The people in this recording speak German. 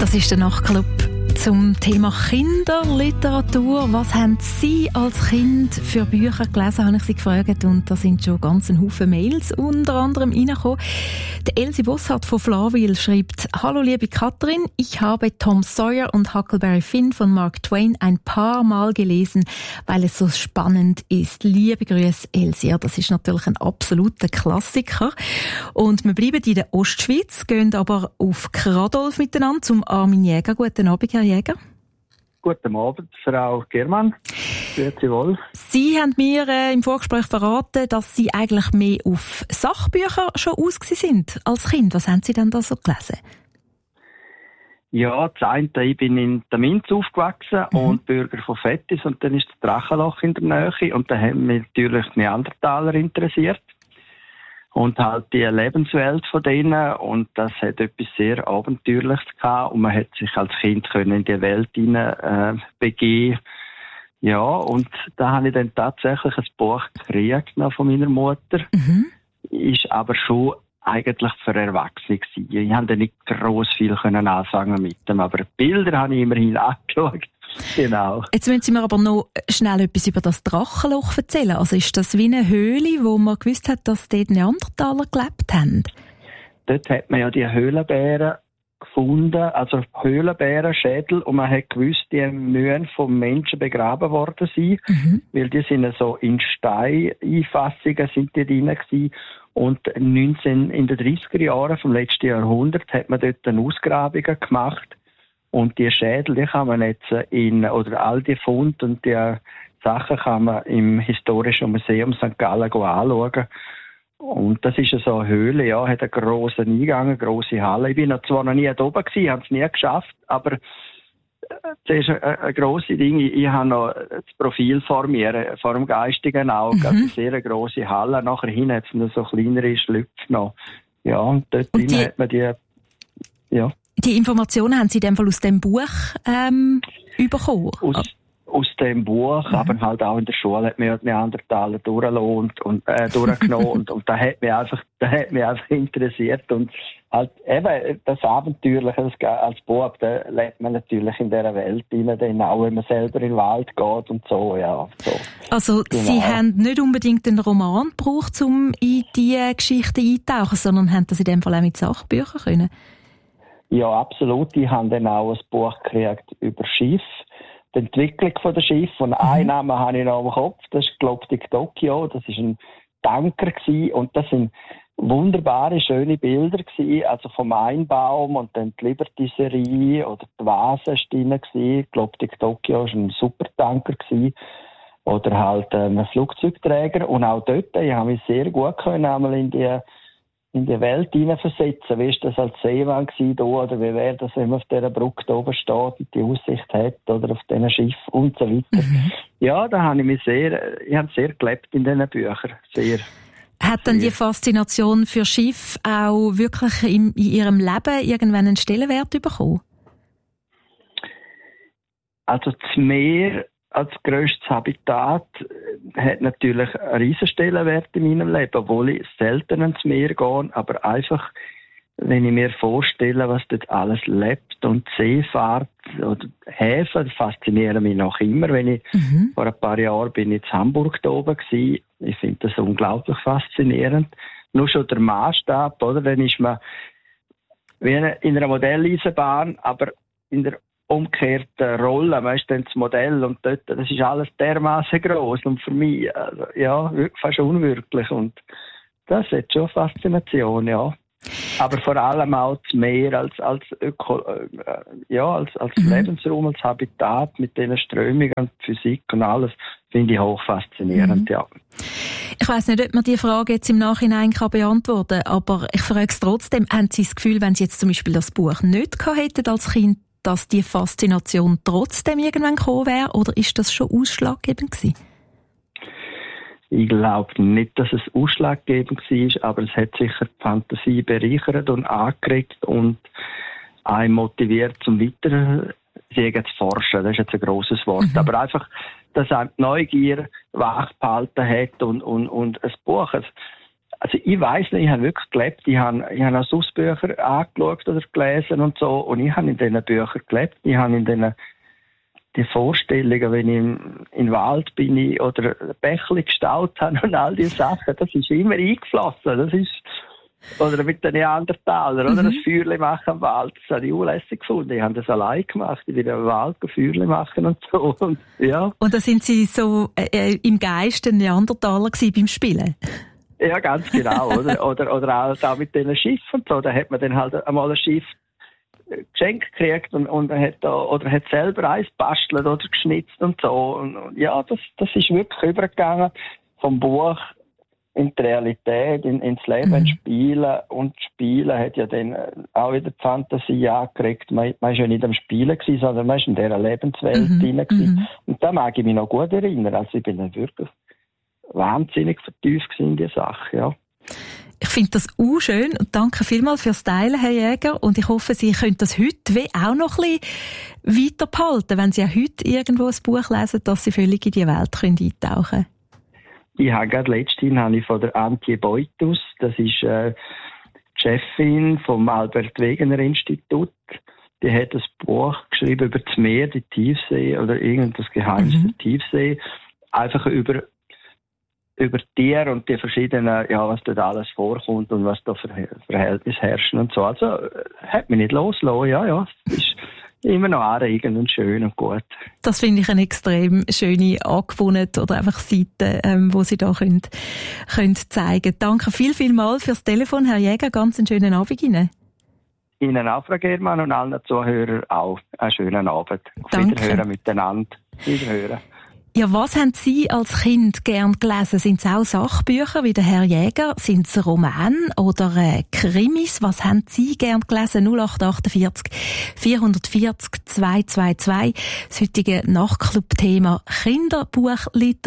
Das ist der Nachtclub zum Thema Kinderliteratur. Was haben Sie als Kind für Bücher gelesen, habe ich Sie gefragt. Und da sind schon ganz ein Haufen Mails unter anderem reingekommen. Die Elsie Bossart von Flawil schreibt: Hallo liebe Katrin, ich habe Tom Sawyer und Huckleberry Finn von Mark Twain ein paar Mal gelesen, weil es so spannend ist. Liebe Grüße, Elsie. Ja, das ist natürlich ein absoluter Klassiker. Und wir bleiben in der Ostschweiz, gehen aber auf Kradolf miteinander zum Armin Jäger. Guten Abend, Herr Jäger. Guten Abend, Frau Germann. Grüezi wohl. Sie haben mir im Vorgespräch verraten, dass Sie eigentlich mehr auf Sachbücher schon ausgewiesen sind als Kind. Was haben Sie denn da so gelesen? Ja, das eine, ich bin in der Minz aufgewachsen und Bürger von Vettis, und dann ist das Drachenloch in der Nähe, und da haben mich natürlich Neandertaler interessiert. Und halt die Lebenswelt von denen, und das hat etwas sehr Abenteuerliches gehabt, und man hat sich als Kind in die Welt hinein begeben. Ja, und da habe ich dann tatsächlich ein Buch gekriegt von meiner Mutter. Ist aber schon eigentlich für Erwachsene gewesen. Ich konnte nicht gross viel anfangen mit dem, aber Bilder habe ich immerhin angeschaut. Genau. Jetzt müssen Sie mir aber noch schnell etwas über das Drachenloch erzählen. Also ist das wie eine Höhle, wo man gewusst hat, dass dort Neandertaler gelebt haben? Dort hat man ja die Höhlenbären gefunden, also Höhlenbärenschädel, und man hat gewusst, die müssen vom Menschen begraben worden sein, weil die sind so in Steineinfassungen sind die drin gewesen. Und in den 30er Jahren vom letzten Jahrhundert hat man dort Ausgrabungen gemacht. Und die Schädel, die kann man jetzt oder all die Funde und die Sachen kann man im Historischen Museum St. Gallen anschauen. Und das ist so eine Höhle, ja, hat einen grossen Eingang, eine grosse Halle. Ich bin zwar noch nie da oben gewesen, habe es nie geschafft, aber das ist ein grosses Ding. Ich habe noch das Profil vor mir, vor dem geistigen Auge, also eine sehr grosse Halle. Nachher hin hat es noch so kleinere Schlüpfe noch. Ja, und dort drin hat man die, ja. Die Informationen haben Sie in dem Fall aus dem Buch bekommen? Aus dem Buch, aber halt auch in der Schule hat mir die Neandertaler durchgenommen und da hat mich einfach interessiert. Und halt eben das Abenteuerliche, als Bub, da lebt man natürlich in dieser Welt rein, auch wenn man selber in den Wald geht und so, ja. So. Also genau. Sie haben nicht unbedingt einen Roman gebraucht, um in diese Geschichte einzutauchen, sondern haben das in dem Fall auch mit Sachbüchern können? Ja, absolut. Ich habe dann auch ein Buch gekriegt über Schiff, die Entwicklung der Schiff. Und einen Namen habe ich noch im Kopf, das ist, glaube ich, Tokio. Das war ein Tanker gewesen. Und das sind wunderbare, schöne Bilder gewesen. Also vom Einbaum und dann die Liberty-Serie oder die Vase war drin gewesen. Ich glaube, Tokio war ein Supertanker gewesen. Oder halt ein Flugzeugträger. Und auch dort, ich habe mich sehr gut können, einmal in die Welt hineinversetzen. Wie war das als Seemann gewesen, oder wie wäre das, wenn man auf dieser Brücke da oben steht und die Aussicht hat, oder auf diesen Schiff und so weiter. Ja, da habe ich habe sehr gelebt in diesen Büchern. Sehr. Hat dann die Faszination für Schiff auch wirklich in Ihrem Leben irgendwann einen Stellenwert bekommen? Also das Meer als grösstes Habitat hat natürlich einen riesen Stellenwert in meinem Leben, obwohl ich selten ans Meer gehe, aber einfach, wenn ich mir vorstelle, was dort alles lebt und Seefahrt oder Häfen, faszinieren mich noch immer. Wenn ich vor ein paar Jahren bin ich in Hamburg da oben gewesen, ich finde das unglaublich faszinierend. Nur schon der Maßstab, oder? Dann ist man wie in einer Modelleisenbahn, aber in der umgekehrte Rolle, man ist dann das Modell und dort, das ist alles dermaßen gross und für mich, also, ja, fast unwirklich, und das hat schon Faszination, ja. Aber vor allem auch das Meer als Lebensraum, als Habitat mit diesen Strömungen und Physik und alles, finde ich hoch faszinierend, ja. Ich weiss nicht, ob man diese Frage jetzt im Nachhinein beantworten kann, aber ich frage es trotzdem, haben Sie das Gefühl, wenn Sie jetzt zum Beispiel das Buch nicht gehabt hätten als Kind, dass die Faszination trotzdem irgendwann gekommen wäre, oder ist das schon ausschlaggebend gewesen? Ich glaube nicht, dass es ausschlaggebend war, aber es hat sicher die Fantasie bereichert und angeregt und einen motiviert zum Weitersagen zu forschen. Das ist jetzt ein grosses Wort. Aber einfach, dass einem die Neugier wachgehalten hat und ein Buch. Also ich weiss nicht, ich habe wirklich gelebt. Ich habe auch sonst Bücher angeschaut oder gelesen und so. Und ich habe in diesen Büchern gelebt. Ich habe in die Vorstellungen, wenn ich in den Wald bin oder Bächle gestaut habe und all diese Sachen, das ist immer eingeflossen. Das ist, oder mit den Neandertalern, oder das Feuerli machen im Wald. Das habe ich unlässig gefunden. Ich habe das allein gemacht. Ich bin im Wald Feuerli machen und so. Und, ja. Und da sind Sie so im Geist ein Neandertaler gewesen beim Spielen? Ja, ganz genau. oder auch mit diesen Schiffen und so. Da hat man dann halt einmal ein Schiff geschenkt gekriegt und hat selber eins gebastelt oder geschnitzt und so. Und ja, das ist wirklich übergegangen vom Buch in die Realität, ins Leben, ins Spielen. Und Spielen hat ja dann auch wieder die Fantasie angekriegt. Man war ja nicht am Spielen gewesen, sondern man war in dieser Lebenswelt drin gewesen. Und da mag ich mich noch gut erinnern. Also ich bin dann wirklich wahnsinnig vertieft in die Sache, ja. Ich finde das auch schön und danke vielmals fürs Teilen, Herr Jäger. Und ich hoffe, Sie können das heute wie auch noch ein bisschen weiter behalten, wenn Sie auch heute irgendwo ein Buch lesen, dass Sie völlig in die Welt eintauchen können. Ich habe gerade letztens von der Antje Beutus, das ist die Chefin vom Albert Wegener Institut, die hat ein Buch geschrieben über das Meer, die Tiefsee oder irgendwas Geheimnis der Tiefsee, einfach über Tiere und die verschiedenen, ja, was dort alles vorkommt und was da für Verhältnisse herrschen und so. Also, hat mich nicht losgelassen, ja. Es ist immer noch anregend und schön und gut. Das finde ich eine extrem schöne Angewohnheit oder einfach Seite, wo Sie da können zeigen. Danke vielmals fürs Telefon, Herr Jäger. Ganz einen schönen Abend Ihnen. Ihnen auch, Frau Germann, und allen Zuhörern auch einen schönen Abend. Auf Wiederhören miteinander. Wiederhören. Ja, was haben Sie als Kind gern gelesen? Sind es auch Sachbücher wie der Herr Jäger? Sind es Romane oder Krimis? Was haben Sie gern gelesen? 0848 440 222. Das heutige Nachtclub-Thema Kinderbuchliteratur.